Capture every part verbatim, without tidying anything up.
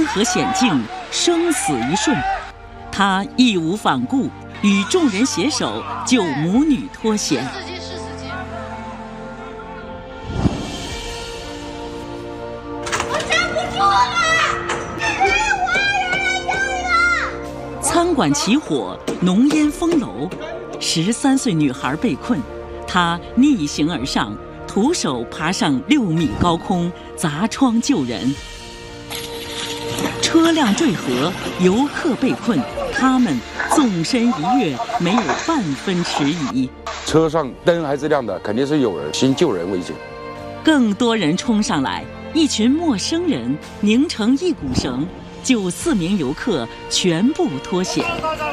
河险境，生死一瞬，他义无反顾，与众人携手救母女脱险。 我站不住了！我要人来救我！ 餐馆起火，浓烟封楼，十三岁女孩被困，她逆行而上，徒手爬上六米高空，砸窗救人。车辆坠河，游客被困，他们纵身一跃，没有半分迟疑。 车上灯还是亮的，肯定是有人，先救人为主。 更多人冲上来，一群陌生人拧成一股绳，救四名游客全部脱险。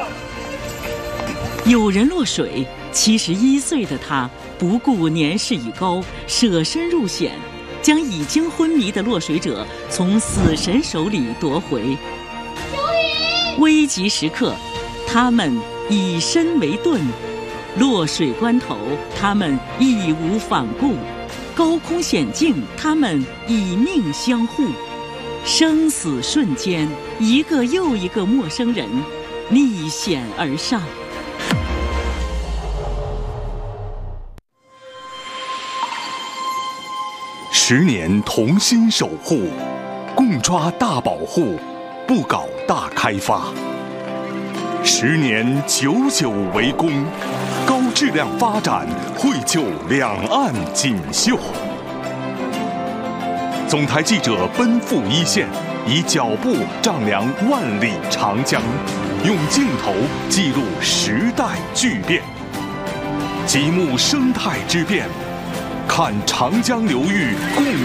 有人落水，七十一岁的他不顾年事已高，舍身入险，将已经昏迷的落水者从死神手里夺回。危急时刻，他们以身为盾；落水关头，他们义无反顾；高空险境，他们以命相护。生死瞬间，一个又一个陌生人逆险而上。 十年同心守护，共抓大保护，不搞大开发。十年久久为功，高质量发展，绘就两岸锦绣。总台记者奔赴一线，以脚步丈量万里长江，用镜头记录时代巨变，极目生态之变，看长江流域共